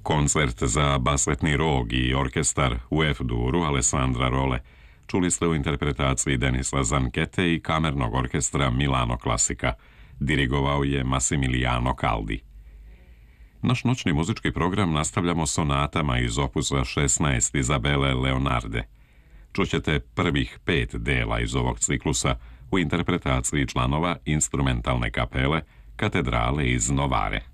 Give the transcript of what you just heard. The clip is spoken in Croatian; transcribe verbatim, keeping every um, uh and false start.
Koncert za basletni rog i orkestar u F-duru Alessandra Rolle čuli ste u interpretaciji Denisa Zankete i kamernog orkestra Milano Klasika. Dirigovao je Massimiliano Caldi. Naš noćni muzički program nastavljamo sonatama iz opusa šesnaest Izabele Leonarde. Čućete prvih pet dela iz ovog ciklusa u interpretaciji članova instrumentalne kapele Katedrale iz Novare.